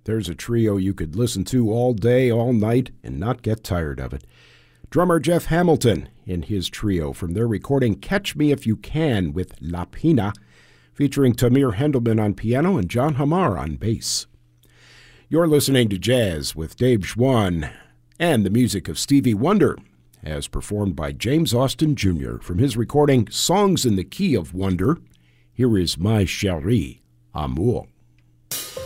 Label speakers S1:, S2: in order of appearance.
S1: There's a trio you could listen to all day, all night, and not get tired of it. Drummer Jeff Hamilton in his trio from their recording Catch Me If You Can with La Pina, featuring Tamir Hendelman on piano and John Hamar on bass. You're listening to Jazz with Dave Schwann and the music of Stevie Wonder, as performed by James Austin Jr. from his recording Songs in the Key of Wonder. Here is My Chérie Amour.